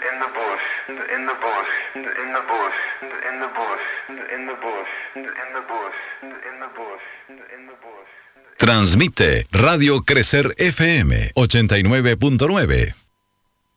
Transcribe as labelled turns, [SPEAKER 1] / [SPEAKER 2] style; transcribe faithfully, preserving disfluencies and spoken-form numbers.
[SPEAKER 1] in the bush, in the bush, in the bush, in the bush, in the bush, in the bush, in the bush, in the bush.
[SPEAKER 2] Transmite Radio Crecer F M ochenta y nueve punto nueve.